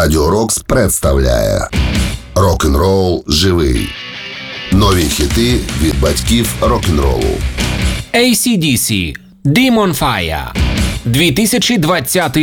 Радіо Рокс представляє Рок-н-рол живий. Нові хіти від батьків рок-н-ролу. AC/DC Demon Fire 2020